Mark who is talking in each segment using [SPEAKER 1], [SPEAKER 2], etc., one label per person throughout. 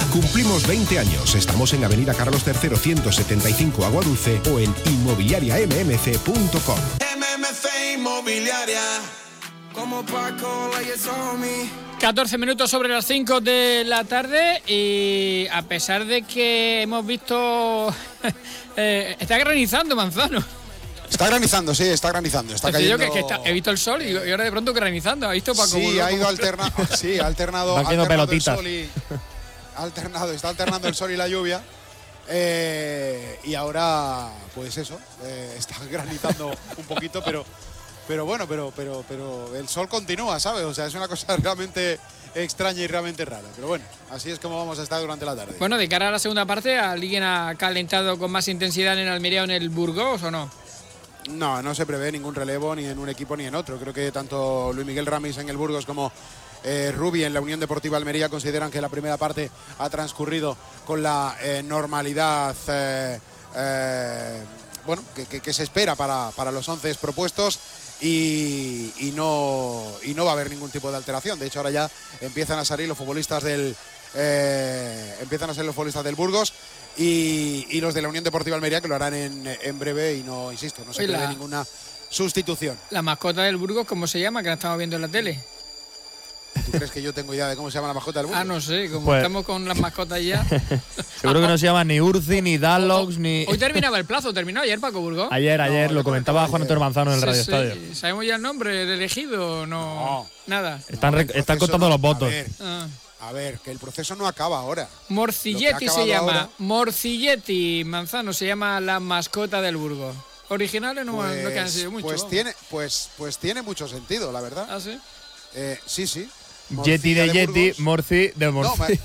[SPEAKER 1] Cumplimos 20 años. Estamos en Avenida Carlos III, 175 Aguadulce o en inmobiliariammc.com.
[SPEAKER 2] MMC Inmobiliaria. Como Paco,
[SPEAKER 3] 14 minutos sobre las 5 de la tarde y a pesar de que hemos visto... está granizando, Manzano.
[SPEAKER 4] Está granizando, sí, está granizando. Está cayendo...
[SPEAKER 3] Yo que he visto el sol y ahora de pronto granizando. ¿Ha visto Paco?
[SPEAKER 4] Sí, ha ido alternando. Sí, ha alternado.
[SPEAKER 5] Va cayendo pelotitas.
[SPEAKER 4] Está alternando el sol y la lluvia. Y ahora, pues eso, está granizando un poquito, pero bueno, pero el sol continúa, ¿sabes? O sea, es una cosa realmente extraña y realmente rara. Pero bueno, así es como vamos a estar durante la tarde.
[SPEAKER 3] Bueno, de cara a la segunda parte, ¿alguien ha calentado con más intensidad en el Almería o en el Burgos o no?
[SPEAKER 4] No se prevé ningún relevo ni en un equipo ni en otro. Creo que tanto Luis Miguel Ramis en el Burgos como Rubi en la Unión Deportiva Almería consideran que la primera parte ha transcurrido con la normalidad que se espera para los 11 propuestos y no va a haber ningún tipo de alteración. De hecho, ahora ya empiezan a salir los futbolistas del Burgos y los de la Unión Deportiva Almería, que lo harán en breve y no se prevé ninguna sustitución.
[SPEAKER 3] ¿La mascota del Burgos cómo se llama, que la estamos viendo en la tele?
[SPEAKER 4] ¿Tú crees que yo tengo idea de cómo se llama la mascota del Burgos?
[SPEAKER 3] No sé, como estamos con las mascotas ya.
[SPEAKER 5] Seguro que no se llama ni Urzi, ni Dallox, ni...
[SPEAKER 3] Hoy terminaba el plazo, ¿terminó ayer, Paco Burgos?
[SPEAKER 5] Ayer, lo comentaba Juan Antonio Manzano en el Radio Estadio.
[SPEAKER 3] ¿Sabemos ya el nombre del elegido? No. Nada.
[SPEAKER 5] Están contando los votos.
[SPEAKER 4] A ver, que el proceso no acaba ahora.
[SPEAKER 3] Morcilletti se llama. Ahora... Morcilletti, Manzano, se llama la mascota del Burgos. Originales no que han sido mucho.
[SPEAKER 4] Pues tiene mucho sentido, la verdad.
[SPEAKER 3] ¿Ah, sí?
[SPEAKER 4] Sí.
[SPEAKER 5] Yeti de Yeti, Morci de Morci.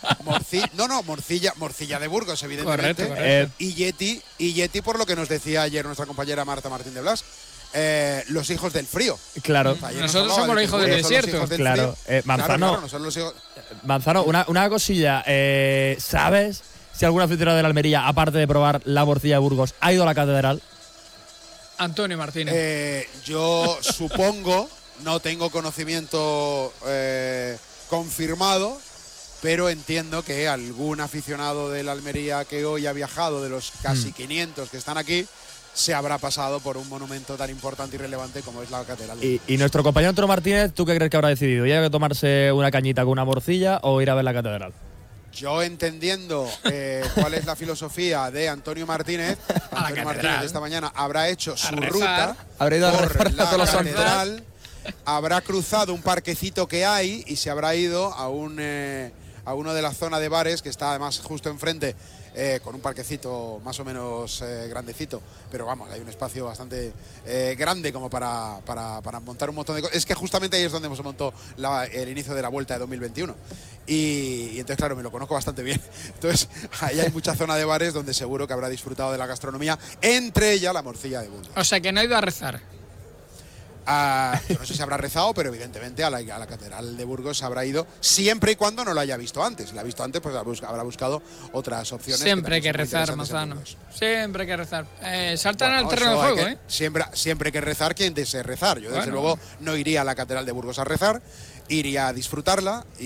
[SPEAKER 4] Morcilla de Burgos, evidentemente.
[SPEAKER 3] Correcto.
[SPEAKER 4] Y Yeti por lo que nos decía ayer nuestra compañera Marta Martín de Blas. Los hijos del frío.
[SPEAKER 5] Claro.
[SPEAKER 3] Nosotros somos los hijos del desierto.
[SPEAKER 5] Claro. Manzano, una cosilla. ¿Sabes si algún aficionado de la Almería, aparte de probar la morcilla de Burgos, ha ido a la catedral?
[SPEAKER 3] Antonio Martínez.
[SPEAKER 4] Yo supongo, no tengo conocimiento confirmado, pero entiendo que algún aficionado de la Almería que hoy ha viajado, de los casi 500 que están aquí, se habrá pasado por un monumento tan importante y relevante como es la catedral.
[SPEAKER 5] Y nuestro compañero Antonio Martínez, ¿tú qué crees que habrá decidido? ¿Ir a tomarse una cañita con una morcilla o ir a ver la catedral?
[SPEAKER 4] Yo entendiendo cuál es la filosofía de Antonio Martínez, esta mañana habrá hecho su ruta,
[SPEAKER 5] habrá ido
[SPEAKER 4] por la catedral, habrá cruzado un parquecito que hay y se habrá ido a uno de las zonas de bares que está además justo enfrente, con un parquecito más o menos grandecito, pero vamos, hay un espacio bastante grande como para montar un montón de cosas. Es que justamente ahí es donde hemos montado el inicio de la Vuelta de 2021 y entonces claro, me lo conozco bastante bien. Entonces ahí hay mucha zona de bares donde seguro que habrá disfrutado de la gastronomía, entre ellas la morcilla de Burgos.
[SPEAKER 3] O sea que no ha ido a rezar.
[SPEAKER 4] Yo no sé si habrá rezado, pero evidentemente a la catedral de Burgos habrá ido siempre y cuando no la haya visto antes. Si la ha visto antes, pues habrá buscado otras opciones.
[SPEAKER 3] Siempre hay que rezar, Manzano. Siempre hay que rezar. Saltan al terreno de juego,
[SPEAKER 4] Siempre hay que rezar quien desee rezar. Yo desde luego no iría a la catedral de Burgos a rezar, iría a disfrutarla.